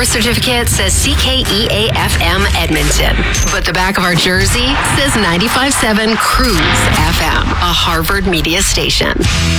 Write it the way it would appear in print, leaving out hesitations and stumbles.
certificate says CKEA-FM Edmonton, but the back of our jersey says 95.7 Cruise FM, a Harvard media station.